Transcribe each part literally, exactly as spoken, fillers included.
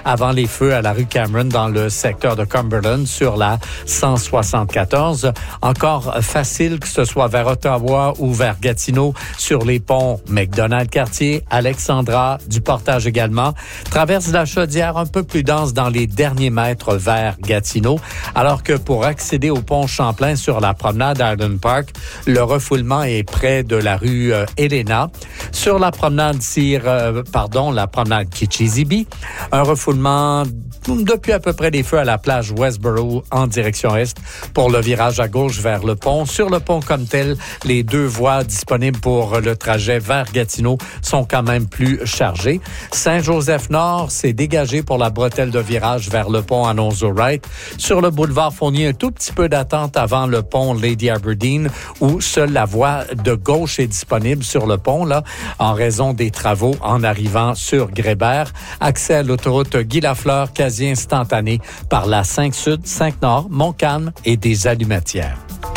avant les feux à la rue Cameron dans le secteur de Cumberland sur la cent soixante-quatorze. Encore facile que ce soit vers Ottawa ou vers Gatineau sur les ponts McDonald-Cartier, Alexandra, du Portage également. Traverse la Chaudière un peu plus dense dans les derniers mètres vers Gatineau, alors que pour accéder au pont Champlain sur la promenade Island Park, le refoulement est près de la rue euh, Helena. Sur la promenade Cyr, euh, pardon, la promenade Kitchizibi, un refoulement depuis à peu près les feux à la plage Westboro en direction est pour le virage à gauche vers le pont. Sur le pont comme tel, les deux voies disponibles pour le trajet vers Gatineau sont quand même plus chargées. Saint-Joseph-Nord s'est dégagé pour la bretelle de virage vers le pont Alonzo-Wright. Sur le boulevard Fournier, un tout petit peu d'attente avant le pont Lady Aberdeen où seule la voie de gauche est disponible sur le pont là en raison des travaux en arrivant sur Grébert. Accès à l'autoroute Guy-Lafleur quasi instantané par la cinq Sud, cinq Nord, Montcalm et des Allumatières.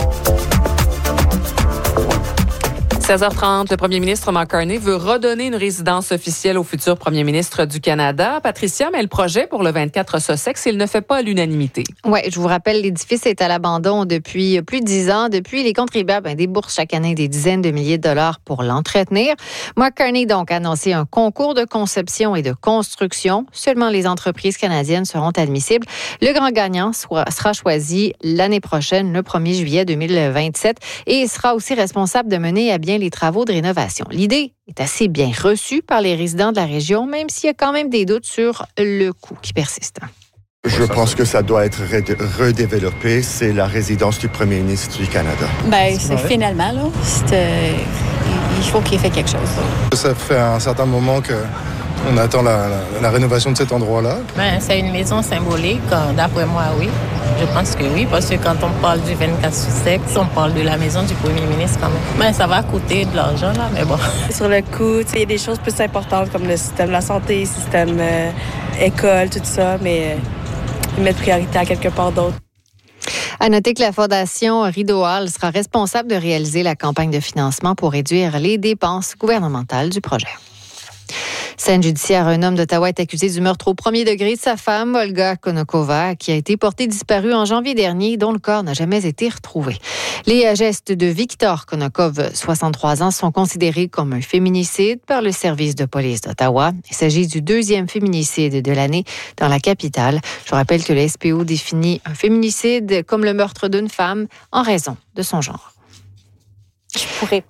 seize heures trente, le premier ministre Mark Carney veut redonner une résidence officielle au futur premier ministre du Canada. Patricia, mais le projet pour le vingt-quatre Sussex, il ne fait pas l'unanimité. Oui, je vous rappelle, l'édifice est à l'abandon depuis plus de dix ans. Depuis, les contribuables ben, déboursent chaque année des dizaines de milliers de dollars pour l'entretenir. Mark Carney donc a annoncé un concours de conception et de construction. Seulement les entreprises canadiennes seront admissibles. Le grand gagnant soit, sera choisi l'année prochaine, le premier juillet deux mille vingt-sept, et sera aussi responsable de mener à bien les travaux de rénovation. L'idée est assez bien reçue par les résidents de la région, même s'il y a quand même des doutes sur le coût qui persiste. Je pense que ça doit être redéveloppé. C'est la résidence du premier ministre du Canada. Ben, c'est finalement, là, c'est, euh, il faut qu'il ait fait quelque chose. Là. Ça fait un certain moment que on attend la, la, la rénovation de cet endroit-là. Ben, c'est une maison symbolique, d'après moi, oui. Je pense que oui, parce que quand on parle du vingt-quatre Sussex, on parle de la maison du premier ministre quand même. Ben, ça va coûter de l'argent, là, mais bon. Sur le coût, il y a des choses plus importantes comme le système de la santé, le système euh, école, tout ça, mais euh, mettre priorité à quelque part d'autre. À noter que la Fondation Rideau Hall sera responsable de réaliser la campagne de financement pour réduire les dépenses gouvernementales du projet. Scène judiciaire, un homme d'Ottawa est accusé du meurtre au premier degré de sa femme, Olga Konokova, qui a été portée disparue en janvier dernier, dont le corps n'a jamais été retrouvé. Les gestes de Victor Konokov, soixante-trois ans, sont considérés comme un féminicide par le service de police d'Ottawa. Il s'agit du deuxième féminicide de l'année dans la capitale. Je vous rappelle que le S P O définit un féminicide comme le meurtre d'une femme en raison de son genre. Je pourrais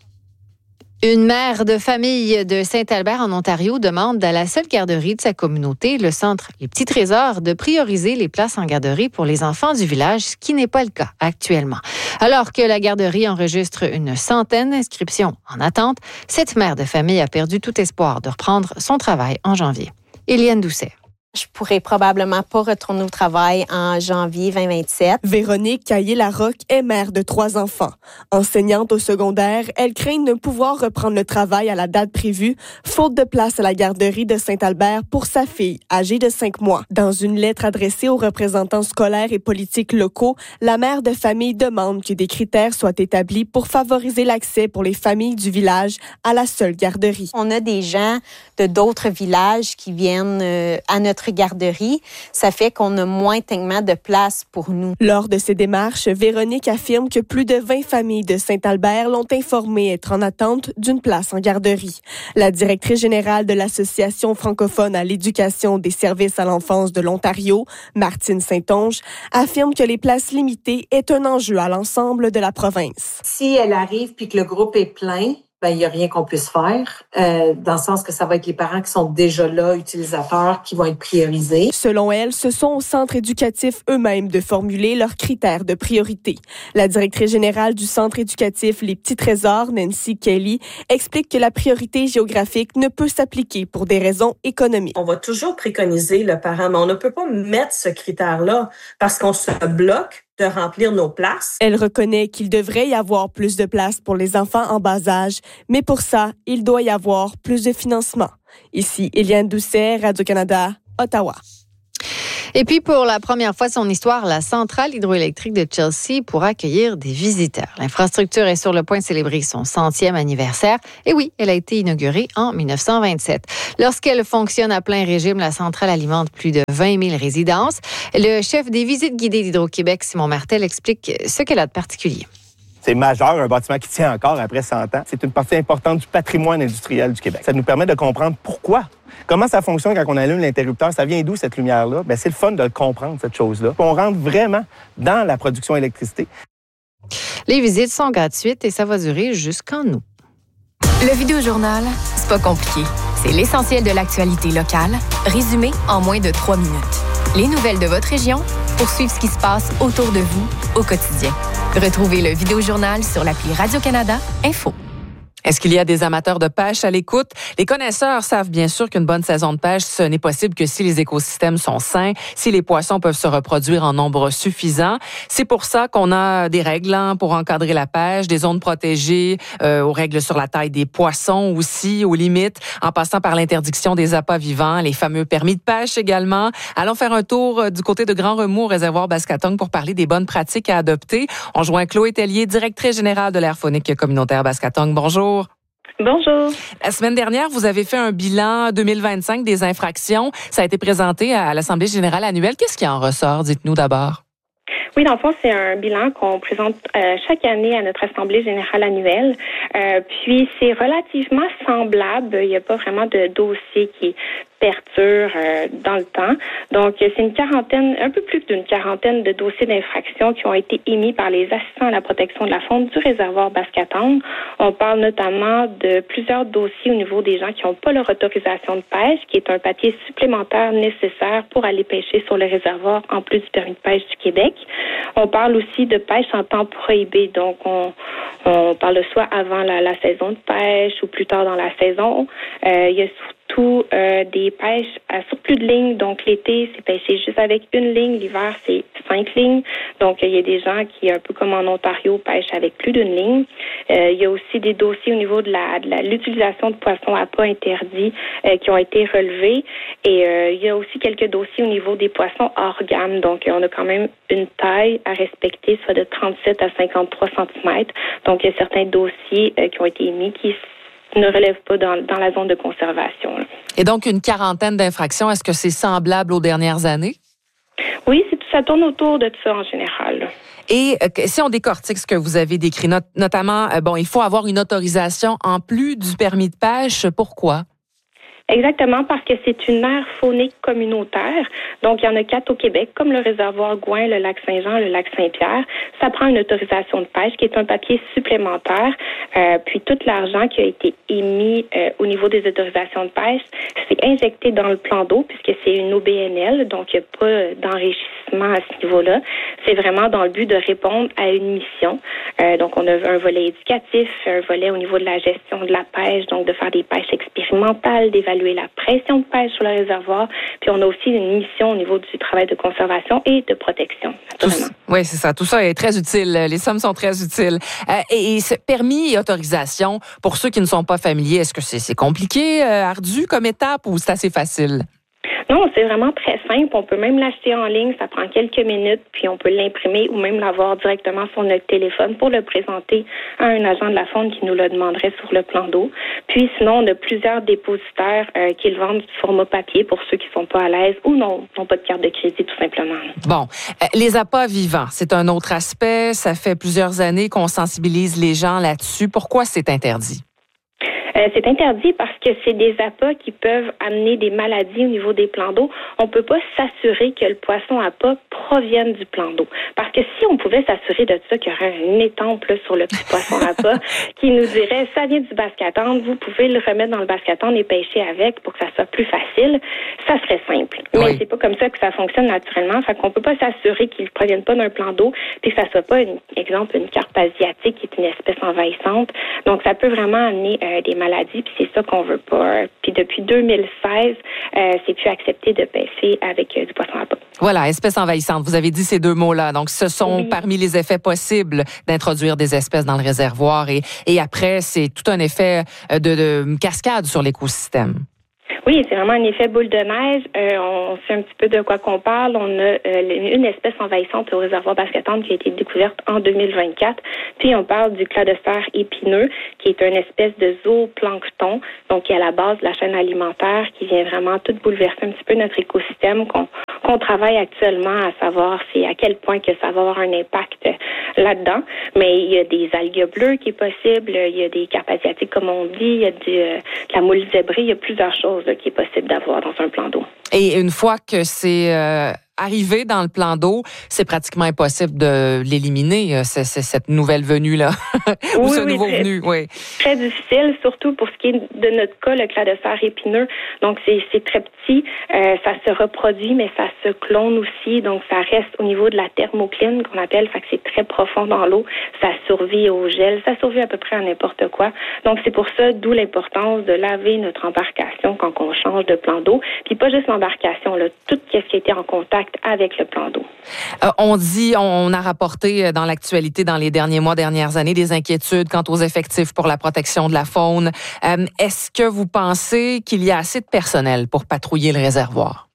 Une mère de famille de Saint-Albert en Ontario demande à la seule garderie de sa communauté, le centre Les Petits Trésors, de prioriser les places en garderie pour les enfants du village, ce qui n'est pas le cas actuellement. Alors que la garderie enregistre une centaine d'inscriptions en attente, cette mère de famille a perdu tout espoir de reprendre son travail en janvier. Éliane Doucet. Je pourrais probablement pas retourner au travail en janvier vingt vingt-sept. Véronique Caillé-Larocque est mère de trois enfants. Enseignante au secondaire, elle craint de ne pouvoir reprendre le travail à la date prévue, faute de place à la garderie de Saint-Albert pour sa fille, âgée de cinq mois. Dans une lettre adressée aux représentants scolaires et politiques locaux, la mère de famille demande que des critères soient établis pour favoriser l'accès pour les familles du village à la seule garderie. On a des gens de d'autres villages qui viennent euh, à notre garderie. Ça fait qu'on a moins tellement de place pour nous. Lors de ces démarches, Véronique affirme que plus de vingt familles de Saint-Albert l'ont informée être en attente d'une place en garderie. La directrice générale de l'Association francophone à l'éducation des services à l'enfance de l'Ontario, Martine Saint-Onge, affirme que les places limitées est un enjeu à l'ensemble de la province. Si elle arrive puis que le groupe est plein, ben, il n'y a rien qu'on puisse faire, euh, dans le sens que ça va être les parents qui sont déjà là, utilisateurs, qui vont être priorisés. Selon elle, ce sont aux centres éducatifs eux-mêmes de formuler leurs critères de priorité. La directrice générale du centre éducatif Les Petits Trésors, Nancy Kelly, explique que la priorité géographique ne peut s'appliquer pour des raisons économiques. On va toujours préconiser le parent, mais on ne peut pas mettre ce critère-là parce qu'on se bloque de remplir nos places. Elle reconnaît qu'il devrait y avoir plus de places pour les enfants en bas âge, mais pour ça, il doit y avoir plus de financement. Ici, Éliane Doucet, Radio-Canada, Ottawa. Et puis, pour la première fois de son histoire, la centrale hydroélectrique de Chelsea pourra accueillir des visiteurs. L'infrastructure est sur le point de célébrer son centième anniversaire. Et oui, elle a été inaugurée en dix-neuf cent vingt-sept. Lorsqu'elle fonctionne à plein régime, la centrale alimente plus de vingt mille résidences. Le chef des visites guidées d'Hydro-Québec, Simon Martel, explique ce qu'elle a de particulier. C'est majeur, un bâtiment qui tient encore après cent ans. C'est une partie importante du patrimoine industriel du Québec. Ça nous permet de comprendre pourquoi. Comment ça fonctionne quand on allume l'interrupteur? Ça vient d'où, cette lumière-là? Bien, c'est le fun de le comprendre, cette chose-là. On rentre vraiment dans la production d'électricité. Les visites sont gratuites et ça va durer jusqu'en août. Le Vidéojournal, c'est pas compliqué. C'est l'essentiel de l'actualité locale, résumé en moins de trois minutes. Les nouvelles de votre région pour suivre ce qui se passe autour de vous au quotidien. Retrouvez le Vidéojournal sur l'appli Radio-Canada Info. Est-ce qu'il y a des amateurs de pêche à l'écoute? Les connaisseurs savent bien sûr qu'une bonne saison de pêche, ce n'est possible que si les écosystèmes sont sains, si les poissons peuvent se reproduire en nombre suffisant. C'est pour ça qu'on a des règles hein, pour encadrer la pêche, des zones protégées, euh, aux règles sur la taille des poissons aussi, aux limites, en passant par l'interdiction des appâts vivants, les fameux permis de pêche également. Allons faire un tour du côté de Grand Remous au réservoir Baskatong pour parler des bonnes pratiques à adopter. On joint Chloé Tellier, directrice générale de l'Aire faunique communautaire Baskatong. Bonjour. Bonjour. La semaine dernière, vous avez fait un bilan deux mille vingt-cinq des infractions. Ça a été présenté à l'Assemblée générale annuelle. Qu'est-ce qui en ressort? Dites-nous d'abord. Oui, dans le fond, c'est un bilan qu'on présente euh, chaque année à notre Assemblée générale annuelle. Euh, puis, c'est relativement semblable. Il n'y a pas vraiment de dossier qui perturbe euh, dans le temps. Donc, c'est une quarantaine, un peu plus d'une quarantaine de dossiers d'infraction qui ont été émis par les assistants à la protection de la faune du réservoir Baskatong. On parle notamment de plusieurs dossiers au niveau des gens qui n'ont pas leur autorisation de pêche, qui est un papier supplémentaire nécessaire pour aller pêcher sur le réservoir en plus du permis de pêche du Québec. On parle aussi de pêche en temps prohibé. Donc, on, on parle de soit avant la, la saison de pêche ou plus tard dans la saison. Euh, il y a surtout euh, des pêches à surplus de lignes. Donc, l'été, c'est pêcher juste avec une ligne. L'hiver, c'est cinq lignes. Donc, il y a des gens qui, un peu comme en Ontario, pêchent avec plus d'une ligne. Euh, il y a aussi des dossiers au niveau de la, de la l'utilisation de poissons à pas interdits euh, qui ont été relevés. Et euh, il y a aussi quelques dossiers au niveau des poissons hors gamme. Donc, on a quand même une taille à respecter, soit de trente-sept à cinquante-trois centimètres. Donc, il y a certains dossiers euh, qui ont été émis qui ne relèvent pas dans, dans la zone de conservation. Là. Et donc, une quarantaine d'infractions, est-ce que c'est semblable aux dernières années? Oui, c'est, ça tourne autour de ça en général. Et euh, si on décortique ce que vous avez décrit, not- notamment, euh, bon, il faut avoir une autorisation en plus du permis de pêche. Pourquoi? Exactement, parce que c'est une aire faunique communautaire. Donc, il y en a quatre au Québec, comme le réservoir Gouin, le lac Saint-Jean, le lac Saint-Pierre. Ça prend une autorisation de pêche qui est un papier supplémentaire. Euh, puis, tout l'argent qui a été émis euh, au niveau des autorisations de pêche, c'est injecté dans le plan d'eau puisque c'est une O B N L, donc il n'y a pas d'enrichissement à ce niveau-là. C'est vraiment dans le but de répondre à une mission. Euh, donc, on a un volet éducatif, un volet au niveau de la gestion de la pêche, donc de faire des pêches expérimentales, d'évaluer la pression de pêche sur le réservoir. Puis on a aussi une mission au niveau du travail de conservation et de protection, naturellement. Oui, c'est ça. Tout ça est très utile. Les sommes sont très utiles. Euh, et, et ce permis et autorisation, pour ceux qui ne sont pas familiers, est-ce que c'est, c'est compliqué, euh, ardu comme étape ou c'est assez facile? Non, c'est vraiment très simple. On peut même l'acheter en ligne. Ça prend quelques minutes, puis on peut l'imprimer ou même l'avoir directement sur notre téléphone pour le présenter à un agent de la faune qui nous le demanderait sur le plan d'eau. Puis sinon, on a plusieurs dépositaires euh, qui le vendent du format papier pour ceux qui sont pas à l'aise ou non, n'ont pas de carte de crédit, tout simplement. Bon, euh, les appâts vivants, c'est un autre aspect. Ça fait plusieurs années qu'on sensibilise les gens là-dessus. Pourquoi c'est interdit? Euh, c'est interdit parce que c'est des appâts qui peuvent amener des maladies au niveau des plans d'eau. On peut pas s'assurer que le poisson appât provienne du plan d'eau. Parce que si on pouvait s'assurer de ça, qu'il y aurait une étampe là, sur le petit poisson appât qui nous dirait ça vient du Baskatong, vous pouvez le remettre dans le Baskatong et pêcher avec pour que ça soit plus facile, ça serait simple. Mais oui. C'est pas comme ça que ça fonctionne naturellement. Fait qu'on peut pas s'assurer qu'ils ne proviennent pas d'un plan d'eau puis que ça soit pas, une, exemple, une carpe asiatique qui est une espèce envahissante. Donc, ça peut vraiment amener euh, des maladies, puis c'est ça qu'on veut pas. Puis depuis deux mille seize, euh, c'est plus accepté de pêcher avec euh, du poisson appât. Voilà, espèce envahissante. Vous avez dit ces deux mots-là. Donc, ce sont oui. parmi les effets possibles d'introduire des espèces dans le réservoir. Et, et après, c'est tout un effet de, de cascade sur l'écosystème. Oui, c'est vraiment un effet boule de neige. Euh, on sait un petit peu de quoi qu'on parle. On a euh, une espèce envahissante au réservoir Basque-Tendre qui a été découverte en deux mille vingt-quatre. Puis on parle du cladostère épineux, qui est une espèce de zooplancton, donc qui est à la base de la chaîne alimentaire, qui vient vraiment tout bouleverser un petit peu notre écosystème, qu'on, qu'on travaille actuellement à savoir c'est à quel point que ça va avoir un impact là-dedans. Mais il y a des algues bleues qui est possible, il y a des carpes asiatiques, comme on dit, il y a du, euh, de la moule zébrée, il y a plusieurs choses là, qui est possible d'avoir dans un plan d'eau. Et une fois que c'est euh, arrivé dans le plan d'eau, c'est pratiquement impossible de l'éliminer, c'est, c'est cette nouvelle venue-là, ou oui, ce oui, nouveau très, venu. Oui. Très difficile, surtout pour ce qui est de notre cas, le cladostère épineux. Donc, c'est, c'est très petit, euh, ça se reproduit, mais ça se clone aussi. Donc, ça reste au niveau de la thermocline qu'on appelle, fait que c'est très profond dans l'eau. Ça survit au gel, ça survit à peu près à n'importe quoi. Donc, c'est pour ça, d'où l'importance de laver notre embarcation quand on change de plan d'eau. Puis pas juste l'embarcation, là, tout ce qui était en contact avec le plan d'eau. Euh, on dit, on a rapporté dans l'actualité dans les derniers mois, dernières années, des inquiétudes quant aux effectifs pour la protection de la faune. Euh, est-ce que vous pensez qu'il y a assez de personnel pour patrouiller le réservoir?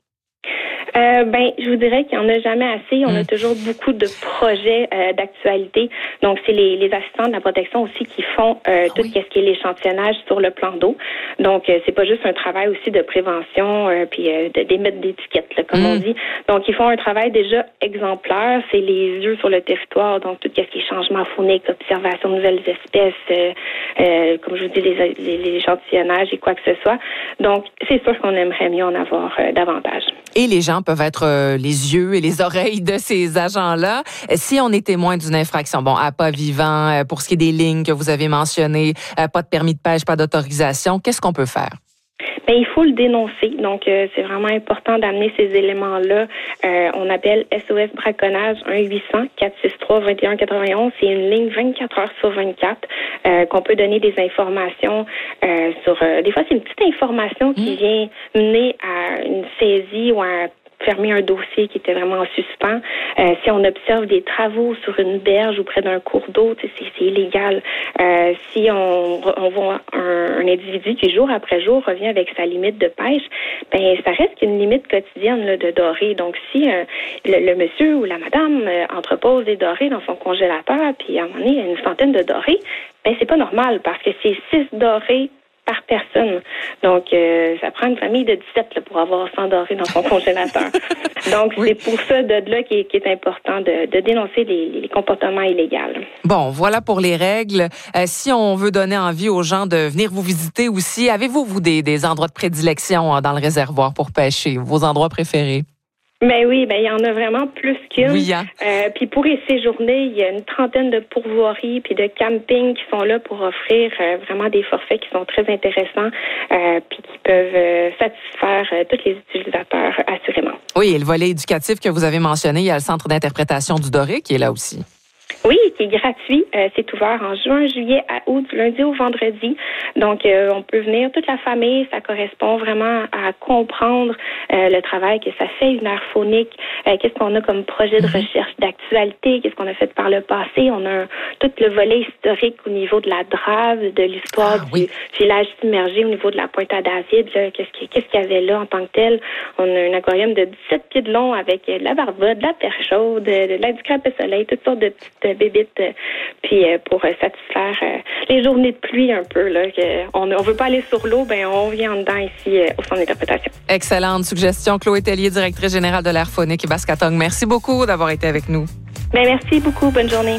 Euh, ben, je vous dirais qu'il n'y en a jamais assez. On mmh. a toujours beaucoup de projets euh, d'actualité. Donc, c'est les, les assistants de la protection aussi qui font euh, ah, tout oui. ce qui est l'échantillonnage sur le plan d'eau. Donc, euh, c'est pas juste un travail aussi de prévention euh, puis euh, de, d'émettre d'étiquettes, là, comme mmh. on dit. Donc, ils font un travail déjà exemplaire. C'est les yeux sur le territoire. Donc, tout ce qui est changement faunique, observation de nouvelles espèces, euh, euh, comme je vous dis, les, les, les échantillonnages et quoi que ce soit. Donc, c'est sûr qu'on aimerait mieux en avoir euh, davantage. Et les gens peuvent être euh, les yeux et les oreilles de ces agents-là. Si on est témoin d'une infraction, bon, à pas vivant, euh, pour ce qui est des lignes que vous avez mentionnées, euh, pas de permis de pêche, pas d'autorisation, qu'est-ce qu'on peut faire? Bien, il faut le dénoncer. Donc, euh, c'est vraiment important d'amener ces éléments-là. Euh, on appelle S O S braconnage un huit cents quatre six trois vingt et un quatre-vingt-onze. C'est une ligne vingt-quatre heures sur vingt-quatre euh, qu'on peut donner des informations euh, sur... Euh, des fois, c'est une petite information qui vient mener à une saisie ou à un fermer un dossier qui était vraiment en suspens. Euh, si on observe des travaux sur une berge ou près d'un cours d'eau, c'est, c'est illégal. Euh, si on, on voit un, un individu qui, jour après jour, revient avec sa limite de pêche, ben ça reste qu'une limite quotidienne là, de dorée. Donc, si euh, le, le monsieur ou la madame euh, entrepose des dorées dans son congélateur, puis à un moment donné, il y a une centaine de dorées, ben c'est pas normal parce que c'est six dorées par personne. Donc, euh, ça prend une famille de dix-sept là, pour avoir cent dorées dans son congélateur. Donc, oui. c'est pour ça, de là, qui est, qui est important de, de dénoncer les, les comportements illégaux. Bon, voilà pour les règles. Euh, si on veut donner envie aux gens de venir vous visiter aussi, avez-vous, vous, des, des endroits de prédilection hein, dans le réservoir pour pêcher? Vos endroits préférés? Ben oui, ben il y en a vraiment plus qu'une. Oui, hein? euh, puis pour y séjourner, il y a une trentaine de pourvoiries puis de campings qui sont là pour offrir euh, vraiment des forfaits qui sont très intéressants euh, puis qui peuvent euh, satisfaire euh, tous les utilisateurs assurément. Oui, et le volet éducatif que vous avez mentionné, il y a le centre d'interprétation du Doré qui est là aussi. Oui, qui est gratuit. Euh, c'est ouvert en juin, juillet, à août, du lundi au vendredi. Donc, euh, on peut venir toute la famille. Ça correspond vraiment à comprendre euh, le travail que ça fait, une aire faunique. Euh, qu'est-ce qu'on a comme projet de recherche d'actualité? Qu'est-ce qu'on a fait par le passé? On a un, tout le volet historique au niveau de la Drave, de l'histoire ah, du oui. village submergé, au niveau de la Pointe à David. Là, qu'est-ce, qui, qu'est-ce qu'il y avait là en tant que tel? On a un aquarium de dix-sept pieds de long avec de la barbotte, de la terre chaude, de, de la du crabe de soleil, toutes sortes de petites bébites, euh, puis euh, pour euh, satisfaire euh, les journées de pluie un peu. Là, que on ne veut pas aller sur l'eau, ben on vient en dedans ici euh, au centre d'interprétation. Excellente suggestion. Chloé Tellier, directrice générale de l'Air faunique Basque-Tendre. Merci beaucoup d'avoir été avec nous. Ben, merci beaucoup. Bonne journée.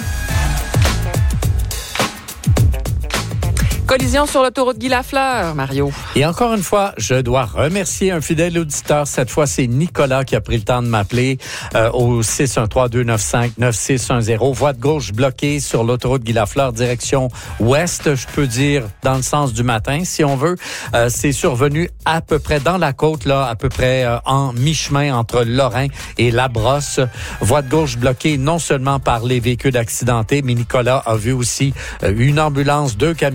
Collision sur l'autoroute Guy Lafleur, Mario. Et encore une fois, je dois remercier un fidèle auditeur. Cette fois, c'est Nicolas qui a pris le temps de m'appeler euh, au six un trois deux neuf cinq neuf six un zéro. Voie de gauche bloquée sur l'autoroute Guy Lafleur, direction ouest, je peux dire dans le sens du matin, si on veut. Euh, c'est survenu à peu près dans la côte, là, à peu près euh, en mi-chemin entre Lorrain et La Brosse. Voie de gauche bloquée non seulement par les véhicules accidentés, mais Nicolas a vu aussi euh, une ambulance, deux camions de pompiers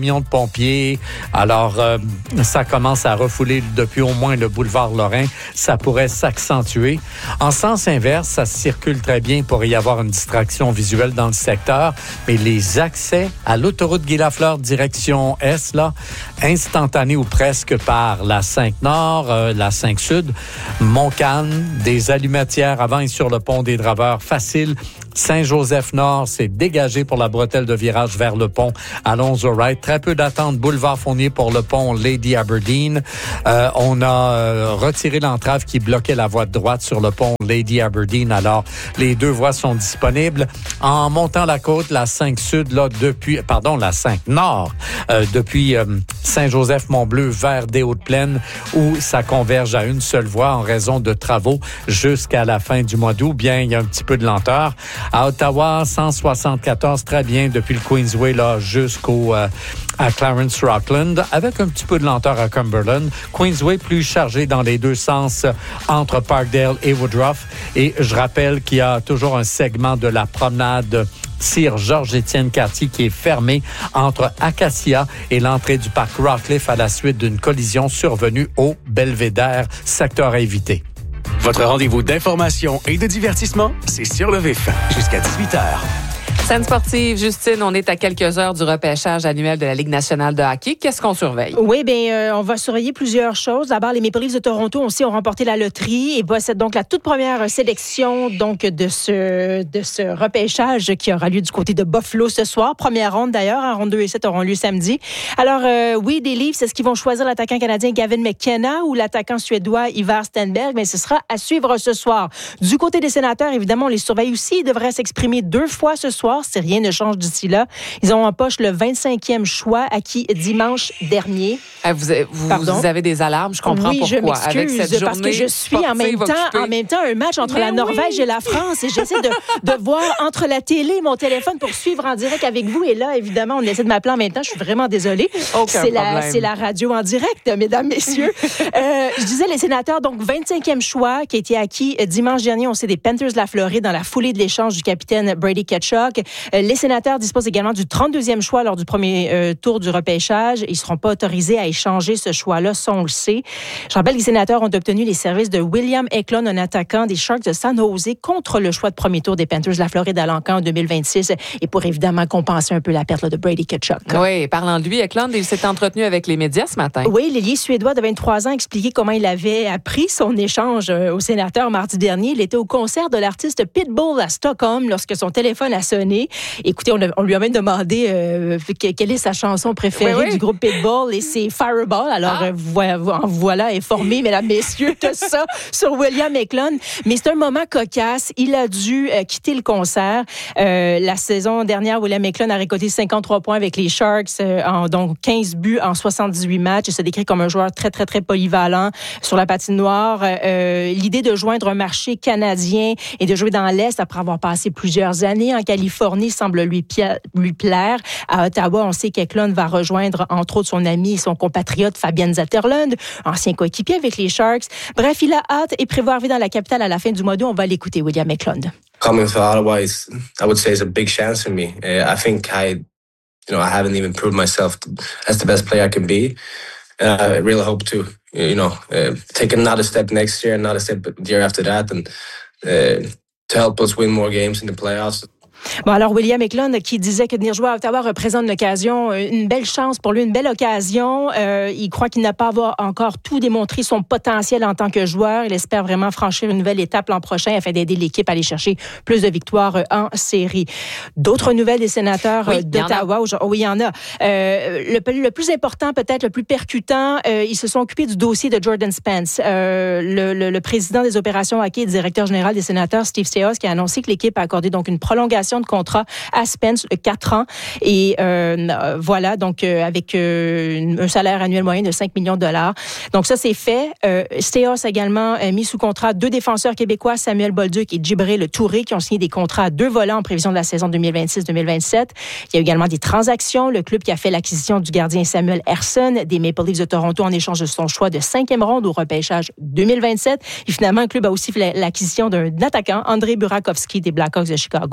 pompiers. Alors, euh, ça commence à refouler depuis au moins le boulevard Lorrain. Ça pourrait s'accentuer. En sens inverse, ça circule très bien pour y avoir une distraction visuelle dans le secteur, mais les accès à l'autoroute Guy-Lafleur direction Est, là, instantanés ou presque par la cinq Nord, euh, la cinq Sud, Montcalm, des allumetières avant et sur le pont des Draveurs, facile. Saint-Joseph-Nord, c'est dégagé pour la bretelle de virage vers le pont Alonzo Wright. Très peu d'attente. Boulevard Fournier pour le pont Lady Aberdeen. Euh, on a euh, retiré l'entrave qui bloquait la voie de droite sur le pont Lady Aberdeen. Alors, les deux voies sont disponibles. En montant la côte, la cinq Sud, là, depuis, pardon, la cinq Nord, euh, depuis euh, Saint-Joseph-Mont-Bleu vers des Hautes-Plaines, où ça converge à une seule voie en raison de travaux jusqu'à la fin du mois d'août. Bien, il y a un petit peu de lenteur. À Ottawa, cent soixante-quatorze, très bien, depuis le Queensway là jusqu'au euh, à Clarence Rockland, avec un petit peu de lenteur à Cumberland. Queensway plus chargé dans les deux sens entre Parkdale et Woodruff. Et je rappelle qu'il y a toujours un segment de la promenade Sir Georges-Étienne Cartier qui est fermé entre Acacia et l'entrée du parc Rockcliffe à la suite d'une collision survenue au Belvédère, secteur à éviter. Votre rendez-vous d'information et de divertissement, c'est Sur le Vif, jusqu'à dix-huit heures. Scène sportive, Justine, on est à quelques heures du repêchage annuel de la Ligue nationale de hockey. Qu'est-ce qu'on surveille? Oui, bien, euh, on va surveiller plusieurs choses. D'abord, les Maple Leafs de Toronto aussi ont remporté la loterie et possèdent donc la toute première sélection donc de ce de ce repêchage qui aura lieu du côté de Buffalo ce soir. Première ronde d'ailleurs, en ronde deux et sept auront lieu samedi. Alors, euh, oui, des Leafs, est-ce qu'ils vont choisir l'attaquant canadien Gavin McKenna ou l'attaquant suédois Ivar Stenberg? Mais ce sera à suivre ce soir. Du côté des Sénateurs, évidemment, on les surveille aussi. Ils devraient s'exprimer deux fois ce soir si rien ne change d'ici là. Ils ont en poche le vingt-cinquième choix acquis dimanche dernier. Ah, vous, avez, vous, vous avez des alarmes, je comprends oui, pourquoi. Oui, je m'excuse parce que je suis en même, temps, en même temps un match entre Mais la Norvège oui. et la France et j'essaie de, de voir entre la télé et mon téléphone pour suivre en direct avec vous. Et là, évidemment, on essaie de m'appeler en même temps. Je suis vraiment désolée. C'est la, c'est la radio en direct, mesdames, messieurs. euh, je disais les Sénateurs, donc vingt-cinquième choix qui a été acquis dimanche dernier. On sait des Panthers de la Floride dans la foulée de l'échange du capitaine Brady Tkachuk. Les Sénateurs disposent également du trente-deuxième choix lors du premier euh, tour du repêchage. Ils ne seront pas autorisés à échanger ce choix-là, ça on le sait. Je rappelle que les Sénateurs ont obtenu les services de William Eklund, un attaquant des Sharks de San Jose, contre le choix de premier tour des Panthers de la Floride à l'Encan en deux mille vingt-six et pour évidemment compenser un peu la perte là, de Brady Tkachuk. Oui, parlant de lui, Eklund, il s'est entretenu avec les médias ce matin. Oui, l'ailier suédois de vingt-trois ans a expliqué comment il avait appris son échange euh, aux Sénateurs mardi dernier. Il était au concert de l'artiste Pitbull à Stockholm lorsque son téléphone a sonné. Écoutez, on, a, on lui a même demandé euh, quelle est sa chanson préférée oui, oui. du groupe Pitbull et c'est Fireball. Alors, ah. voilà, voilà, informé, mesdames, messieurs, de ça sur William Eklund. Mais c'est un moment cocasse. Il a dû euh, quitter le concert. Euh, la saison dernière, William Eklund a récolté cinquante-trois points avec les Sharks, euh, en, donc quinze buts en soixante-dix-huit matchs. Il se décrit comme un joueur très, très, très polyvalent sur la patinoire. Euh, l'idée de joindre un marché canadien et de jouer dans l'Est après avoir passé plusieurs années en Californie semble lui, pia- lui plaire. À Ottawa, on sait qu'Eklund va rejoindre, entre autres, son ami et son compatriote Fabian Zetterlund, ancien coéquipier avec les Sharks. Bref, il a hâte et prévoit arriver dans la capitale à la fin du mois d'août. On va l'écouter, William Eklund. Coming to Ottawa is, I would say, is a big chance for me. Uh, I think I, you know, I haven't even proved myself as the best player I can be. Uh, I really hope to, you know, uh, take another step next year, another step the year after that, and uh, to help us win more games in the playoffs. Bon, alors, William Eklund, qui disait que venir jouer à Ottawa représente une occasion, une belle chance pour lui, une belle occasion. Euh, il croit qu'il n'a pas avoir encore tout démontré son potentiel en tant que joueur. Il espère vraiment franchir une nouvelle étape l'an prochain afin d'aider l'équipe à aller chercher plus de victoires en série. D'autres nouvelles des Sénateurs oui, d'Ottawa? Oui, il y en a. Euh, le, le plus important, peut-être le plus percutant, euh, ils se sont occupés du dossier de Jordan Spence. Euh, le, le, le président des opérations hockey et directeur général des Sénateurs, Steve Staios, qui a annoncé que l'équipe a accordé donc une prolongation de contrat à Spence de quatre ans. Et euh, voilà, donc euh, avec euh, un salaire annuel moyen de cinq millions de dollars. Donc ça, c'est fait. Euh, Staios a également euh, mis sous contrat deux défenseurs québécois, Samuel Bolduc et Djibril Touré, qui ont signé des contrats à deux volants en prévision de la saison deux mille vingt-six deux mille vingt-sept. Il y a également des transactions. Le club qui a fait l'acquisition du gardien Samuel Ersson des Maple Leafs de Toronto en échange de son choix de cinquième ronde au repêchage deux mille vingt-sept. Et finalement, le club a aussi fait l'acquisition d'un attaquant, Andrei Burakovsky des Blackhawks de Chicago.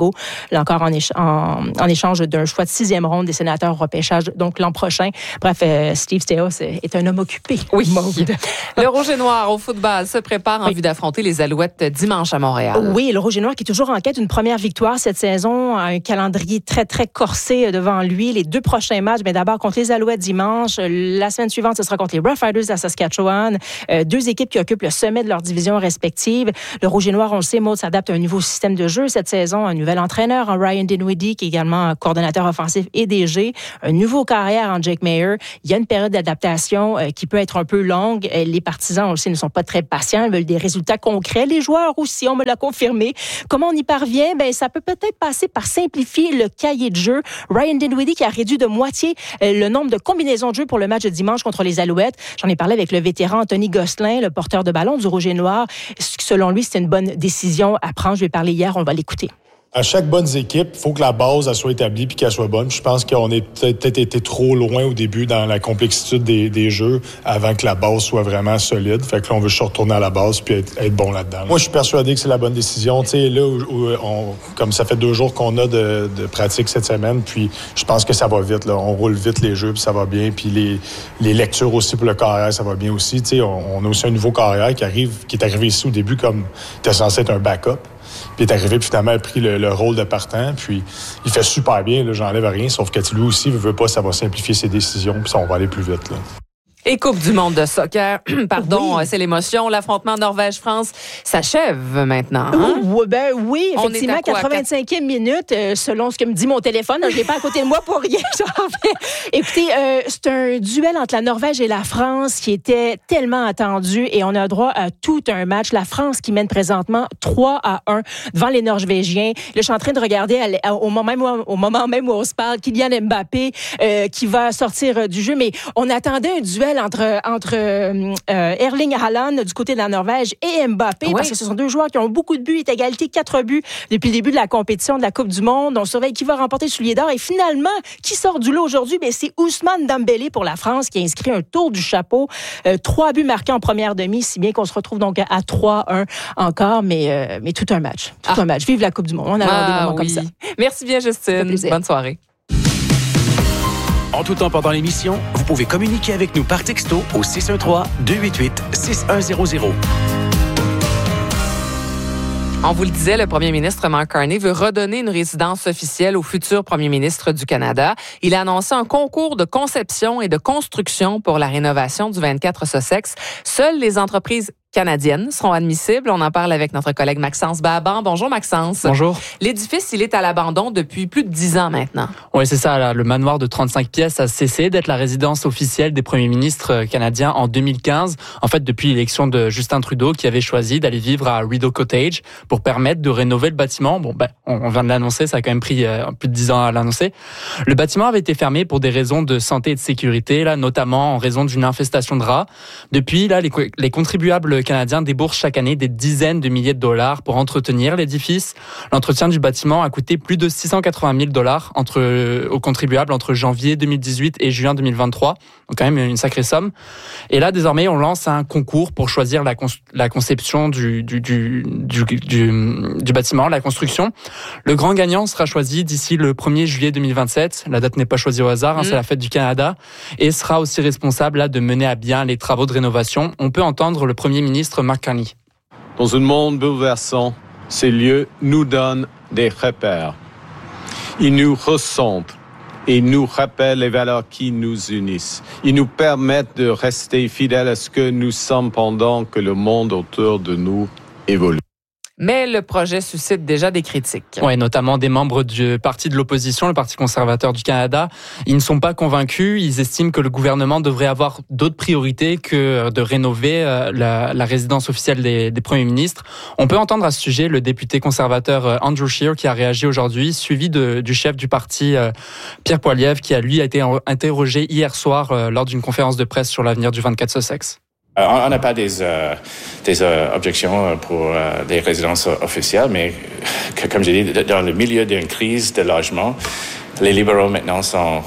là encore en, éch- en, en échange d'un choix de sixième ronde des sénateurs au repêchage, donc l'an prochain. Bref, euh, Steve Staios est un homme occupé. Oui. Le Rouge et Noir au football se prépare en oui. vue d'affronter les Alouettes dimanche à Montréal. Oui, le Rouge et Noir qui est toujours en quête d'une première victoire cette saison, un calendrier très, très corsé devant lui. Les deux prochains matchs, mais d'abord contre les Alouettes dimanche. La semaine suivante, ce sera contre les Rough Riders à Saskatchewan. Euh, deux équipes qui occupent le sommet de leur division respective. Le Rouge et Noir, on le sait, Maud s'adapte à un nouveau système de jeu cette saison. Un nouvel entraîneur, Ryan Dinwiddie, qui est également coordonnateur offensif et D G. Un nouveau carrière en Jake Mayer. Il y a une période d'adaptation euh, qui peut être un peu longue. Les partisans aussi ne sont pas très patients. Ils veulent des résultats concrets. Les joueurs aussi, on me l'a confirmé. Comment on y parvient? Ben, ça peut peut-être passer par simplifier le cahier de jeu. Ryan Dinwiddie qui a réduit de moitié le nombre de combinaisons de jeu pour le match de dimanche contre les Alouettes. J'en ai parlé avec le vétéran Anthony Gosselin, le porteur de ballon du Rouge et Noir. Selon lui, c'est une bonne décision à prendre. Je vais parler hier, on va l'écouter. À chaque bonne équipe, il faut que la base elle soit établie puis qu'elle soit bonne. Je pense qu'on est peut-être été trop loin au début dans la complexité des, des jeux avant que la base soit vraiment solide. Fait que là, on veut juste retourner à la base puis être, être bon là-dedans. Moi, je suis persuadé que c'est la bonne décision. Tu sais, là, où, où on, comme ça fait deux jours qu'on a de, de pratique cette semaine, puis je pense que ça va vite. Là. On roule vite les jeux puis ça va bien. Puis les, les lectures aussi pour le carrière, ça va bien aussi. Tu sais, on, on a aussi un nouveau carrière qui arrive, qui est arrivé ici au début comme était censé être un backup. Puis il est arrivé, puis finalement, il a pris le, le rôle de partant. Puis il fait super bien, là, j'enlève rien. Sauf que lui aussi, ne veut pas, ça va simplifier ses décisions, puis ça, on va aller plus vite. Là. Et Coupe du monde de soccer, pardon, oui. c'est l'émotion. L'affrontement Norvège-France s'achève maintenant. Hein? Oui, ben oui, effectivement, quoi, quatre-vingt-cinquième minute, euh, selon ce que me dit mon téléphone. Je ne l'ai pas à côté de moi pour rien. Écoutez, euh, c'est un duel entre la Norvège et la France qui était tellement attendu et on a droit à tout un match. La France qui mène présentement trois à un devant les Norvégiens. Là, je suis en train de regarder à, à, au, moment même où, au moment même où on se parle, Kylian Mbappé euh, qui va sortir du jeu. Mais on attendait un duel entre, entre euh, Erling Haaland du côté de la Norvège et Mbappé, oui. parce que ce sont deux joueurs qui ont beaucoup de buts, est égalité quatre buts depuis le début de la compétition de la Coupe du Monde. On surveille qui va remporter le soulier d'or et finalement, qui sort du lot aujourd'hui? Ben, c'est Ousmane Dembélé pour la France qui a inscrit un tour du chapeau. Euh, trois buts marqués en première demi, si bien qu'on se retrouve donc à trois un encore, mais, euh, mais tout un match. Tout ah. un match. Vive la Coupe du Monde. On a ah, des moments oui. comme ça. Merci bien, Justine. Bonne soirée. En tout temps pendant l'émission, vous pouvez communiquer avec nous par texto au six un trois, deux huit huit, six un zéro zéro. On vous le disait, le premier ministre Mark Carney veut redonner une résidence officielle au futur premier ministre du Canada. Il a annoncé un concours de conception et de construction pour la rénovation du vingt-quatre Sussex. Seules les entreprises canadiennes seront admissibles. On en parle avec notre collègue Maxence Baban. Bonjour Maxence. Bonjour. L'édifice, il est à l'abandon depuis plus de dix ans maintenant. Oui, c'est ça. Là, le manoir de trente-cinq pièces a cessé d'être la résidence officielle des premiers ministres canadiens en deux mille quinze. En fait, depuis l'élection de Justin Trudeau qui avait choisi d'aller vivre à Rideau Cottage pour permettre de rénover le bâtiment. Bon, ben, on vient de l'annoncer, ça a quand même pris euh, plus de dix ans à l'annoncer. Le bâtiment avait été fermé pour des raisons de santé et de sécurité, là, notamment en raison d'une infestation de rats. Depuis, là, les, les contribuables canadiens déboursent chaque année des dizaines de milliers de dollars pour entretenir l'édifice. L'entretien du bâtiment a coûté plus de six cent quatre-vingt mille dollars entre, aux contribuables entre janvier deux mille dix-huit et juin deux mille vingt-trois. Donc quand même une sacrée somme. Et là, désormais, on lance un concours pour choisir la, con- la conception du, du, du, du, du, du bâtiment, la construction. Le grand gagnant sera choisi d'ici le premier juillet deux mille vingt-sept. La date n'est pas choisie au hasard, hein, mmh. c'est la fête du Canada. Et sera aussi responsable là, de mener à bien les travaux de rénovation. On peut entendre le premier ministre Mark Carney. Dans un monde bouleversant, ces lieux nous donnent des repères. Ils nous ressemblent et nous rappellent les valeurs qui nous unissent. Ils nous permettent de rester fidèles à ce que nous sommes pendant que le monde autour de nous évolue. Mais le projet suscite déjà des critiques. Oui, notamment des membres du parti de l'opposition, le Parti conservateur du Canada. Ils ne sont pas convaincus. Ils estiment que le gouvernement devrait avoir d'autres priorités que de rénover la, la résidence officielle des, des premiers ministres. On peut entendre à ce sujet le député conservateur Andrew Scheer qui a réagi aujourd'hui, suivi de, du chef du parti Pierre Poilievre, qui a lui a été interrogé hier soir lors d'une conférence de presse sur l'avenir du vingt-quatre Sussex. On n'a pas des, euh, des euh, objections pour euh, des résidences officielles, mais que, comme j'ai dit, dans le milieu d'une crise de logement, les libéraux maintenant sont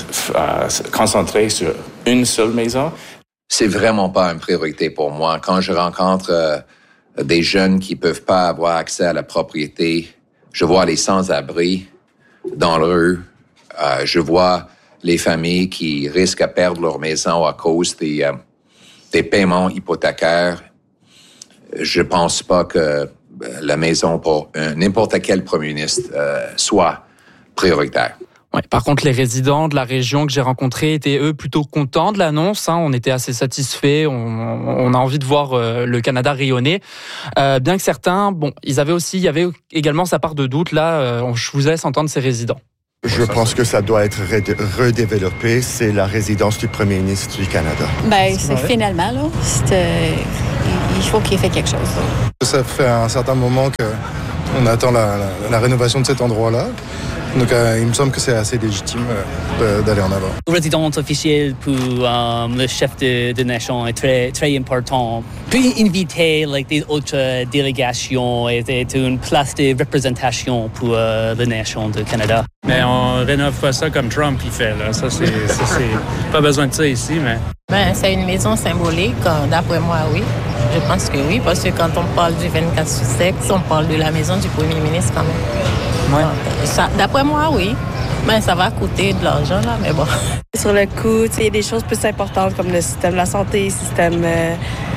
euh, concentrés sur une seule maison. C'est vraiment pas une priorité pour moi. Quand je rencontre euh, des jeunes qui peuvent pas avoir accès à la propriété, Je vois les sans-abri dans la rue. Euh, je vois les familles qui risquent de perdre leur maison à cause des, euh, des paiements hypothécaires. Je pense pas que la maison pour euh, n'importe quel premier ministre euh, soit prioritaire. Ouais, par contre, les résidents de la région que j'ai rencontrés étaient, eux, plutôt contents de l'annonce. Hein. On était assez satisfaits. On, on a envie de voir euh, le Canada rayonner. Euh, bien que certains, bon, ils avaient aussi, il y avait également sa part de doute. Là, euh, je vous laisse entendre ces résidents. Je pense que ça doit être redéveloppé. C'est la résidence du premier ministre du Canada. Ben, c'est ouais. finalement, là, c'est, euh, il faut qu'il ait fait quelque chose. Là. Ça fait un certain moment qu'on attend la, la, la rénovation de cet endroit-là. Donc, euh, il me semble que c'est assez légitime euh, d'aller en avant. La résidence officielle pour euh, le chef de, de nation est très, très important. Puis inviter like, des autres délégations et c'est une place de représentation pour euh, la nation du Canada. Mais on rénove pas ça comme Trump il fait. Là. Ça, c'est, ça, c'est pas besoin de ça ici, mais... Ben, c'est une maison symbolique. D'après moi, oui. Je pense que oui, parce que quand on parle du vingt-quatre Sussex, on parle de la maison du premier ministre quand même. Ouais. Ça, d'après moi, oui. Ben, ça va coûter de l'argent, là, mais bon. Sur le coût, il y a des choses plus importantes comme le système de la santé, le système euh,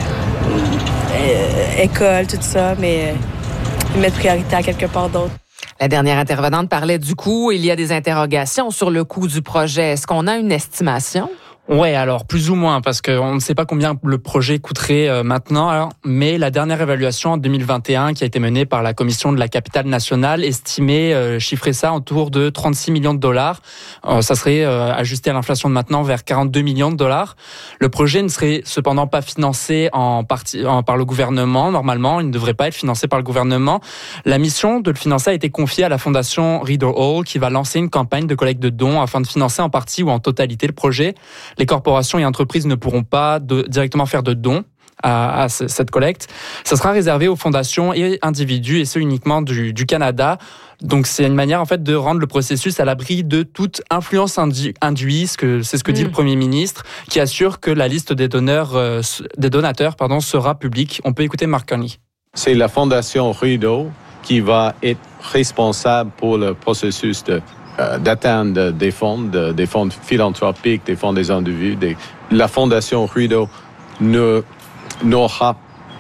euh, école, tout ça, mais euh, mettre priorité à quelque part d'autre. La dernière intervenante parlait du coût. Il y a des interrogations sur le coût du projet. Est-ce qu'on a une estimation? Ouais, alors plus ou moins, parce qu'on ne sait pas combien le projet coûterait euh, maintenant, alors, mais la dernière évaluation en deux mille vingt et un qui a été menée par la Commission de la capitale nationale estimait, euh, chiffrer ça autour de trente-six millions de dollars. Euh, ça serait euh, ajusté à l'inflation de maintenant vers quarante-deux millions de dollars. Le projet ne serait cependant pas financé en partie en, par le gouvernement. Normalement, il ne devrait pas être financé par le gouvernement. La mission de le financer a été confiée à la fondation Rideau Hall, qui va lancer une campagne de collecte de dons afin de financer en partie ou en totalité le projet. Les corporations et entreprises ne pourront pas de, directement faire de dons à, à cette collecte. Ça sera réservé aux fondations et individus, et ce uniquement du, du Canada. Donc c'est une manière en fait de rendre le processus à l'abri de toute influence indue. Ce que c'est ce que dit mmh. le Premier ministre, qui assure que la liste des donneurs, euh, des donateurs, pardon, sera publique. On peut écouter Mark Carney. C'est la fondation Rideau qui va être responsable pour le processus de d'atteindre des fonds, de, des fonds philanthropiques, des fonds des individus. Des... La Fondation Rideau ne, n'aura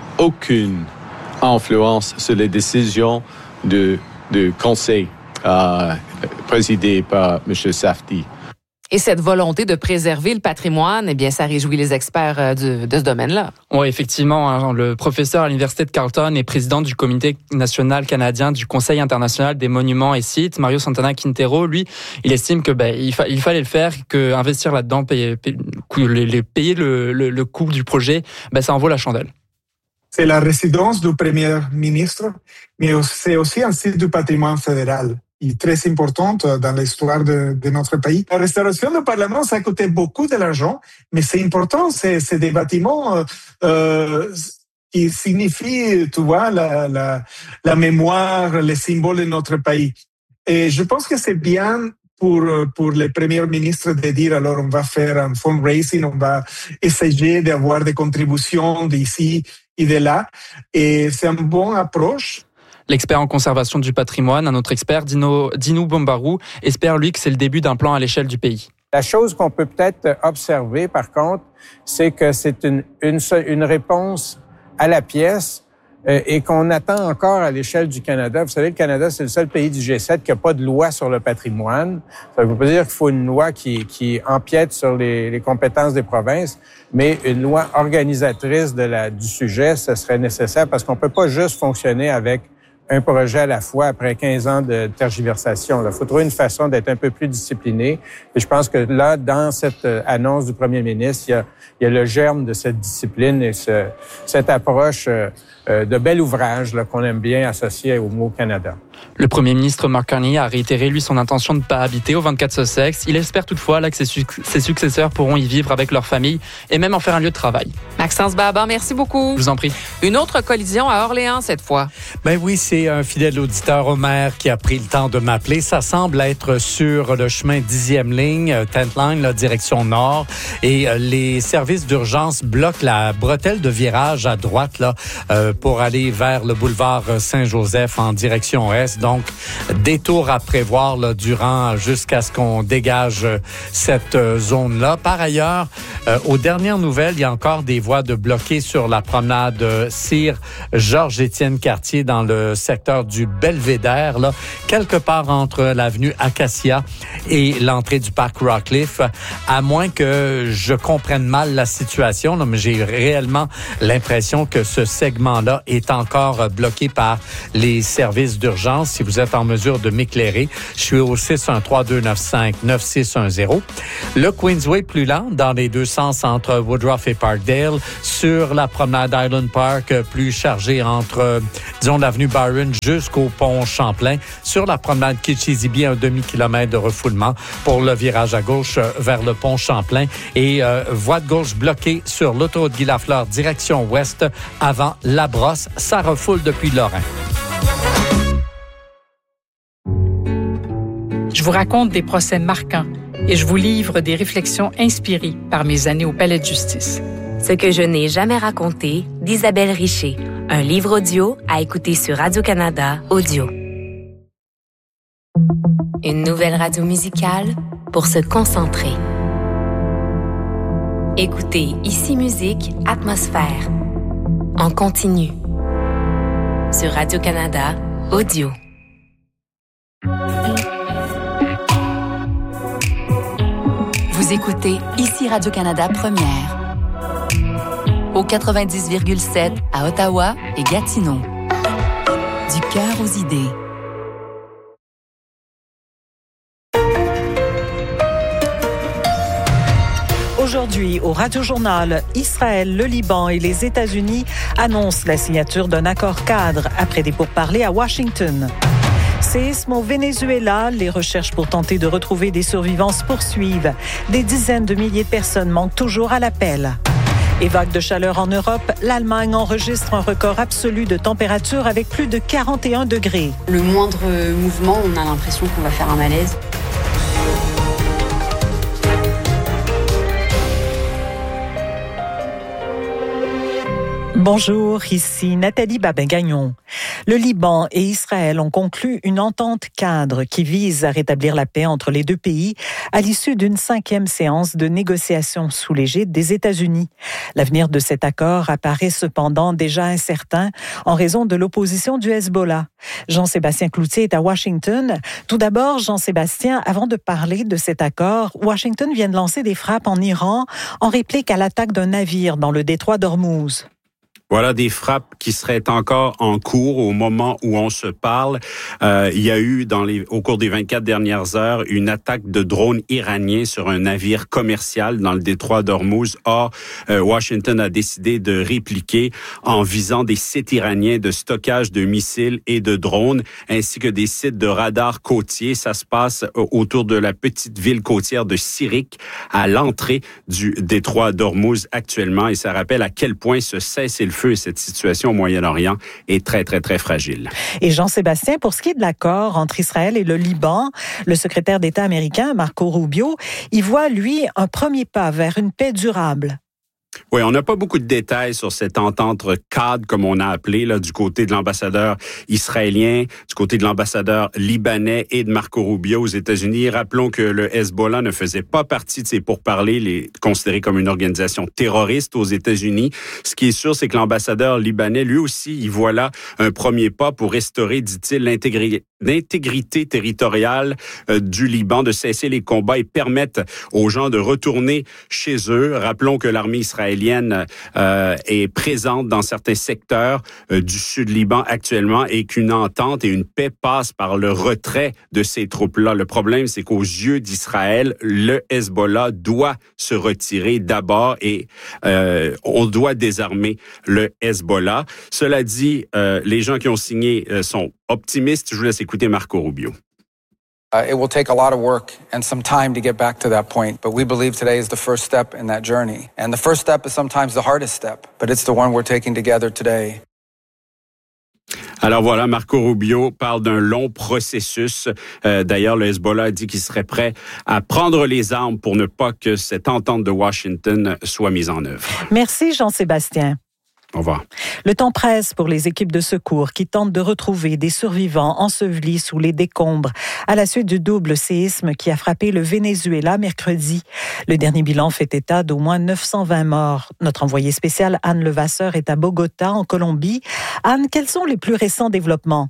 aucune influence sur les décisions du de, de conseil euh, présidé par M. Safdie. Et cette volonté de préserver le patrimoine, eh bien, ça réjouit les experts de, de ce domaine-là. Oui, effectivement. Hein, le professeur à l'Université de Carleton et président du Comité national canadien du Conseil international des monuments et sites, Mario Santana Quintero, lui, il estime que ben, il, fa- il fallait le faire, que investir là-dedans, payer, payer, payer, payer le, le, le coût du projet, ben, ça en vaut la chandelle. C'est la résidence du Premier ministre, mais c'est aussi un site du patrimoine fédéral. Et très importante dans l'histoire de, de notre pays. La restauration du Parlement, ça a coûté beaucoup d'argent, mais c'est important, c'est, c'est des bâtiments euh, qui signifient, tu vois, la, la, la mémoire, les symboles de notre pays. Et je pense que c'est bien pour, pour le Premier ministre de dire, alors on va faire un fundraising, on va essayer d'avoir des contributions d'ici et de là. Et c'est une bonne approche. L'expert en conservation du patrimoine, un autre expert, Dino, Dino Bombarou, espère, lui, que c'est le début d'un plan à l'échelle du pays. La chose qu'on peut peut-être observer, par contre, c'est que c'est une, une, une réponse à la pièce euh, et qu'on attend encore à l'échelle du Canada. Vous savez, le Canada, c'est le seul pays du G sept qui n'a pas de loi sur le patrimoine. Ça ne veut pas dire qu'il faut une loi qui, qui empiète sur les, les compétences des provinces, mais une loi organisatrice de la, du sujet, ce serait nécessaire parce qu'on ne peut pas juste fonctionner avec un projet à la fois après quinze ans de tergiversation. Il faut trouver une façon d'être un peu plus discipliné. Et je pense que là, dans cette annonce du premier ministre, il y a, il y a le germe de cette discipline et ce, cette approche de bel ouvrage là, qu'on aime bien associer au mot Canada. Le premier ministre Mark Carney a réitéré, lui, son intention de ne pas habiter au vingt-quatre Sussex. Il espère toutefois là, que ses, su- ses successeurs pourront y vivre avec leur famille et même en faire un lieu de travail. Maxence Baban, merci beaucoup. Je vous en prie. Une autre collision à Orléans cette fois. Ben oui, c'est un fidèle auditeur, Omer, qui a pris le temps de m'appeler. Ça semble être sur le chemin dixième ligne, tenth line, la direction nord. Et les services d'urgence bloquent la bretelle de virage à droite, là, euh, pour aller vers le boulevard Saint-Joseph en direction est. Donc, détour à prévoir là, durant jusqu'à ce qu'on dégage cette zone-là. Par ailleurs, euh, aux dernières nouvelles, il y a encore des voies de bloquées sur la promenade Sire Georges-Étienne Cartier dans le secteur du Belvédère, là, quelque part entre l'avenue Acacia et l'entrée du parc Rockcliffe, à moins que je comprenne mal la situation, là, mais j'ai réellement l'impression que ce segment-là est encore bloqué par les services d'urgence. Si vous êtes en mesure de m'éclairer, je suis au six un trois, deux neuf cinq, neuf six un zéro. Le Queensway plus lent dans les deux sens entre Woodruff et Parkdale. Sur la promenade Island Park, plus chargé entre, disons, l'avenue Byron jusqu'au pont Champlain. Sur la promenade Kitchizibie, un demi-kilomètre de refoulement pour le virage à gauche vers le pont Champlain. Et euh, voie de gauche bloquée sur l'autoroute Guy Lafleur, direction ouest, avant La Brosse. Ça refoule depuis Lorrain. Je vous raconte des procès marquants et je vous livre des réflexions inspirées par mes années au Palais de justice. Ce que je n'ai jamais raconté d'Isabelle Richer, un livre audio à écouter sur Radio-Canada Audio. Une nouvelle radio musicale pour se concentrer. Écoutez Ici Musique Atmosphère en continu sur Radio-Canada Audio. Vous écoutez Ici Radio-Canada Première. Au quatre-vingt-dix virgule sept à Ottawa et Gatineau. Du cœur aux idées. Aujourd'hui, au Radio-Journal, Israël, le Liban et les États-Unis annoncent la signature d'un accord cadre après des pourparlers à Washington. Séisme au Venezuela, les recherches pour tenter de retrouver des survivants se poursuivent. Des dizaines de milliers de personnes manquent toujours à l'appel. Et vague de chaleur en Europe, l'Allemagne enregistre un record absolu de température avec plus de quarante et un degrés. Le moindre mouvement, on a l'impression qu'on va faire un malaise. Bonjour, ici Nathalie Babin-Gagnon. Le Liban et Israël ont conclu une entente cadre qui vise à rétablir la paix entre les deux pays à l'issue d'une cinquième séance de négociations sous l'égide des États-Unis. L'avenir de cet accord apparaît cependant déjà incertain en raison de l'opposition du Hezbollah. Jean-Sébastien Cloutier est à Washington. Tout d'abord, Jean-Sébastien, avant de parler de cet accord, Washington vient de lancer des frappes en Iran en réplique à l'attaque d'un navire dans le détroit d'Ormuz. Voilà des frappes qui seraient encore en cours au moment où on se parle. Euh, il y a eu, dans les, au cours des vingt-quatre dernières heures, une attaque de drones iraniens sur un navire commercial dans le détroit d'Ormuz. Or, euh, Washington a décidé de répliquer en visant des sites iraniens de stockage de missiles et de drones, ainsi que des sites de radars côtiers. Ça se passe autour de la petite ville côtière de Sirik, à l'entrée du détroit d'Ormuz actuellement. Et ça rappelle à quel point ce cessez-le-feu et cette situation au Moyen-Orient est très, très, très fragile. Et Jean-Sébastien, pour ce qui est de l'accord entre Israël et le Liban, le secrétaire d'État américain, Marco Rubio, y voit, lui, un premier pas vers une paix durable. Oui, on n'a pas beaucoup de détails sur cette entente cadre, comme on a appelé, là, du côté de l'ambassadeur israélien, du côté de l'ambassadeur libanais et de Marco Rubio aux États-Unis. Rappelons que le Hezbollah ne faisait pas partie de ces pourparlers, les considérés comme une organisation terroriste aux États-Unis. Ce qui est sûr, c'est que l'ambassadeur libanais, lui aussi, y voit là un premier pas pour restaurer, dit-il, l'intégrité l'intégrité territoriale euh, du Liban, de cesser les combats et permettre aux gens de retourner chez eux. Rappelons que l'armée israélienne euh, est présente dans certains secteurs euh, du sud Liban actuellement et qu'une entente et une paix passent par le retrait de ces troupes-là. Le problème, c'est qu'aux yeux d'Israël, le Hezbollah doit se retirer d'abord et euh, on doit désarmer le Hezbollah. Cela dit, euh, les gens qui ont signé euh, sont optimistes. Je vous laisse écouter Marco Rubio. Uh, it will take a lot of work and some time to get back to that point, but we believe today is the first step in that journey. And the first step is sometimes the hardest step, but it's the one we're taking together today. Alors voilà, Marco Rubio parle d'un long processus. Euh, d'ailleurs, le Hezbollah a dit qu'il serait prêt à prendre les armes pour ne pas que cette entente de Washington soit mise en œuvre. Merci, Jean-Sébastien. Au revoir. Le temps presse pour les équipes de secours qui tentent de retrouver des survivants ensevelis sous les décombres à la suite du double séisme qui a frappé le Venezuela mercredi. Le dernier bilan fait état d'au moins neuf cent vingt morts. Notre envoyée spéciale Anne Levasseur est à Bogota, en Colombie. Anne, quels sont les plus récents développements?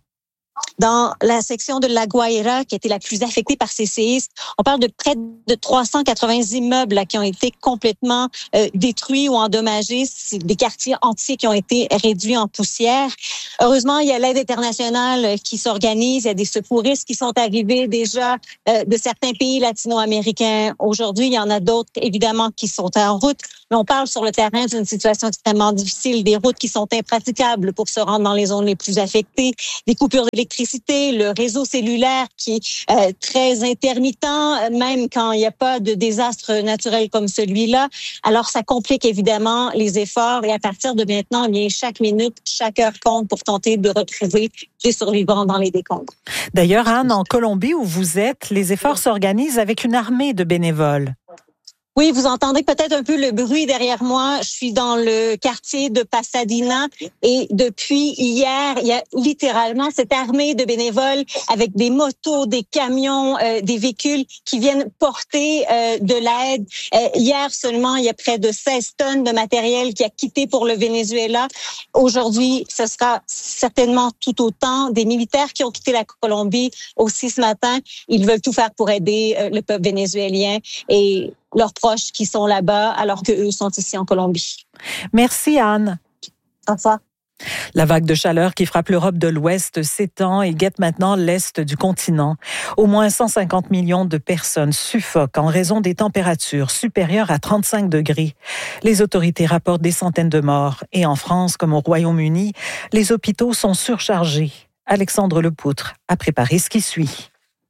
Dans la section de La Guaira, qui était la plus affectée par ces séismes, on parle de près de trois cent quatre-vingts immeubles là, qui ont été complètement euh, détruits ou endommagés. C'est des quartiers entiers qui ont été réduits en poussière. Heureusement, il y a l'aide internationale qui s'organise. Il y a des secouristes qui sont arrivés déjà euh, de certains pays latino-américains. Aujourd'hui, il y en a d'autres, évidemment, qui sont en route. Mais on parle sur le terrain d'une situation extrêmement difficile, des routes qui sont impraticables pour se rendre dans les zones les plus affectées, des coupures d'électricité, le réseau cellulaire qui est euh, très intermittent, même quand il n'y a pas de désastre naturel comme celui-là. Alors, ça complique évidemment les efforts et à partir de maintenant, eh bien, chaque minute, chaque heure compte pour tenter de retrouver des survivants dans les décombres. D'ailleurs, Anne, en Colombie où vous êtes, les efforts s'organisent avec une armée de bénévoles. Oui, vous entendez peut-être un peu le bruit derrière moi. Je suis dans le quartier de Pasadena et depuis hier, il y a littéralement cette armée de bénévoles avec des motos, des camions, euh, des véhicules qui viennent porter euh, de l'aide. Euh, hier seulement, il y a près de seize tonnes de matériel qui a quitté pour le Venezuela. Aujourd'hui, ce sera certainement tout autant. Des militaires qui ont quitté la Colombie aussi ce matin. Ils veulent tout faire pour aider euh, le peuple vénézuélien et leurs proches qui sont là-bas alors qu'eux sont ici en Colombie. Merci Anne. Au revoir. La vague de chaleur qui frappe l'Europe de l'Ouest s'étend et guette maintenant l'Est du continent. Au moins cent cinquante millions de personnes suffoquent en raison des températures supérieures à trente-cinq degrés. Les autorités rapportent des centaines de morts et en France comme au Royaume-Uni, les hôpitaux sont surchargés. Alexandre Lepoutre a préparé ce qui suit.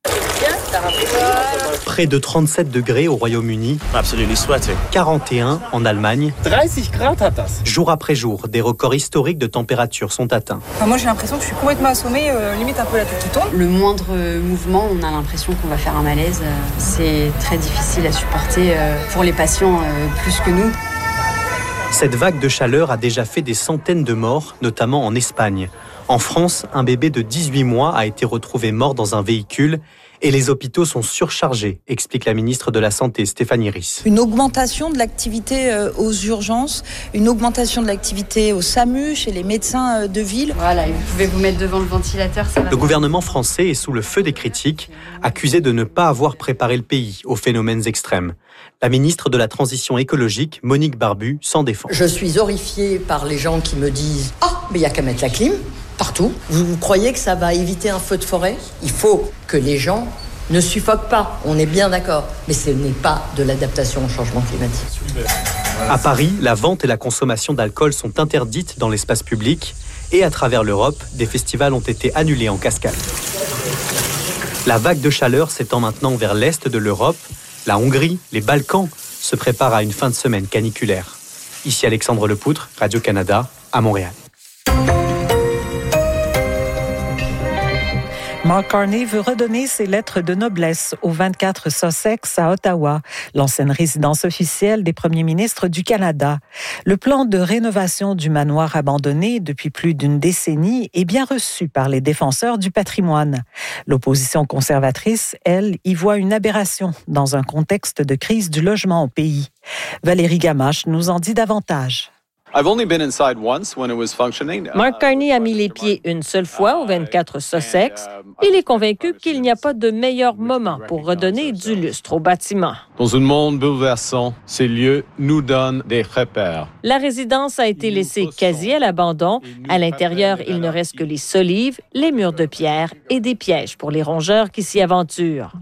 Près de trente-sept degrés au Royaume-Uni, quarante et un en Allemagne. Jour après jour, des records historiques de température sont atteints. Enfin, moi j'ai l'impression que je suis complètement assommée, euh, limite un peu la tête qui tourne. Le moindre mouvement, on a l'impression qu'on va faire un malaise. C'est très difficile à supporter pour les patients plus que nous. Cette vague de chaleur a déjà fait des centaines de morts, notamment en Espagne. En France, un bébé de dix-huit mois a été retrouvé mort dans un véhicule et les hôpitaux sont surchargés, explique la ministre de la Santé, Stéphanie Ries. Une augmentation de l'activité aux urgences, une augmentation de l'activité au SAMU, chez les médecins de ville. Voilà, vous pouvez vous mettre devant le ventilateur, ça va. Le gouvernement français est sous le feu des critiques, accusé de ne pas avoir préparé le pays aux phénomènes extrêmes. La ministre de la Transition écologique, Monique Barbu, s'en défend. Je suis horrifiée par les gens qui me disent « Ah, oh, mais il n'y a qu'à mettre la clim ». Partout. Vous, vous croyez que ça va éviter un feu de forêt? Il faut que les gens ne suffoquent pas. On est bien d'accord. Mais ce n'est pas de l'adaptation au changement climatique. À Paris, la vente et la consommation d'alcool sont interdites dans l'espace public. Et à travers l'Europe, des festivals ont été annulés en cascade. La vague de chaleur s'étend maintenant vers l'est de l'Europe. La Hongrie, les Balkans se préparent à une fin de semaine caniculaire. Ici Alexandre Lepoutre, Radio-Canada, à Montréal. Mark Carney veut redonner ses lettres de noblesse au vingt-quatre Sussex à Ottawa, l'ancienne résidence officielle des premiers ministres du Canada. Le plan de rénovation du manoir abandonné depuis plus d'une décennie est bien reçu par les défenseurs du patrimoine. L'opposition conservatrice, elle, y voit une aberration dans un contexte de crise du logement au pays. Valérie Gamache nous en dit davantage. Mark Carney a mis les pieds une seule fois au vingt-quatre Sussex. Il est convaincu qu'il n'y a pas de meilleur moment pour redonner du lustre au bâtiment. Dans un monde bouleversant, ces lieux nous donnent des repères. La résidence a été laissée quasi à l'abandon. À l'intérieur, il ne reste que les solives, les murs de pierre et des pièges pour les rongeurs qui s'y aventurent.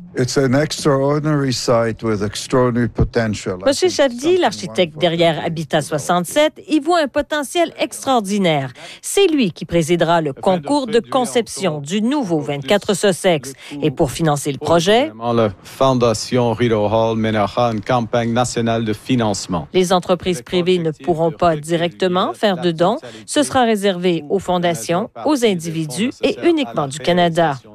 Monsieur Chavdi, l'architecte derrière Habitat soixante-sept, y voit un potentiel extraordinaire. C'est lui qui présidera le concours de conception du nouveau vingt-quatre Sussex. Et pour financer le projet, la Fondation Rideau Hall mènera une campagne nationale de financement. Les entreprises privées ne pourront pas directement faire de dons. Ce sera réservé aux fondations, aux individus et uniquement du Canada.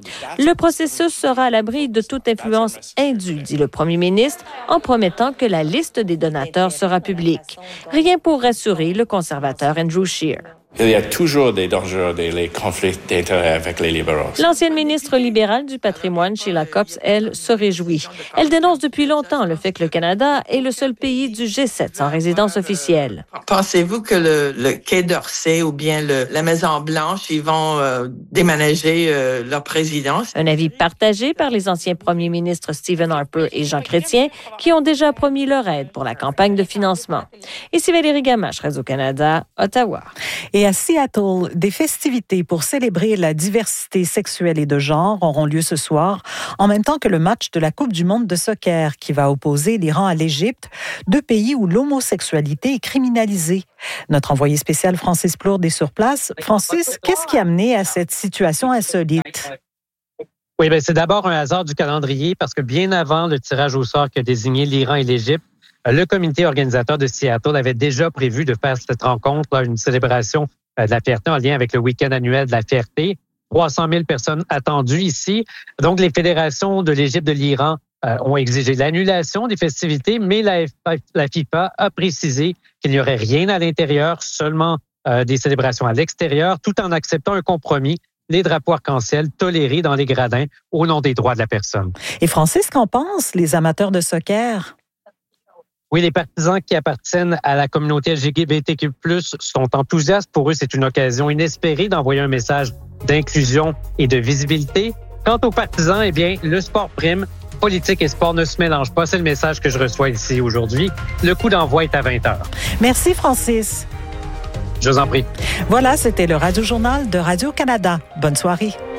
Le processus sera à l'abri de toute influence indue, dit le premier ministre, en promettant que la liste des donateurs sera publique. Rien pour rassurer le conservateur Andrew Scheer. Il y a toujours des dangers, des les conflits d'intérêts avec les libéraux. L'ancienne ministre libérale du patrimoine, Sheila Copps, elle, se réjouit. Elle dénonce depuis longtemps le fait que le Canada est le seul pays du G sept sans résidence officielle. Pensez-vous que le, le Quai d'Orsay ou bien le, la Maison-Blanche, ils vont euh, déménager euh, leur présidence? Un avis partagé par les anciens premiers ministres Stephen Harper et Jean Chrétien, qui ont déjà promis leur aide pour la campagne de financement. Ici Valérie Gamache, Radio-Canada, Ottawa. Et à Seattle, des festivités pour célébrer la diversité sexuelle et de genre auront lieu ce soir, en même temps que le match de la Coupe du monde de soccer qui va opposer l'Iran à l'Égypte, deux pays où l'homosexualité est criminalisée. Notre envoyé spécial Francis Plourde est sur place. Francis, qu'est-ce qui a amené à cette situation insolite? Oui, bien, c'est d'abord un hasard du calendrier parce que bien avant le tirage au sort qui a désigné l'Iran et l'Égypte, le comité organisateur de Seattle avait déjà prévu de faire cette rencontre, là, une célébration de la fierté en lien avec le week-end annuel de la fierté. trois cent mille personnes attendues ici. Donc, les fédérations de l'Égypte, de l'Iran euh, ont exigé l'annulation des festivités, mais la, la FIFA a précisé qu'il n'y aurait rien à l'intérieur, seulement euh, des célébrations à l'extérieur, tout en acceptant un compromis, les drapeaux arc-en-ciel tolérés dans les gradins au nom des droits de la personne. Et Francis, qu'en pensent les amateurs de soccer? Oui, les partisans qui appartiennent à la communauté L G B T Q plus, sont enthousiastes. Pour eux, c'est une occasion inespérée d'envoyer un message d'inclusion et de visibilité. Quant aux partisans, eh bien, le sport prime. Politique et sport ne se mélangent pas. C'est le message que je reçois ici aujourd'hui. Le coup d'envoi est à vingt heures. Merci, Francis. Je vous en prie. Voilà, c'était le Radio-Journal de Radio-Canada. Bonne soirée.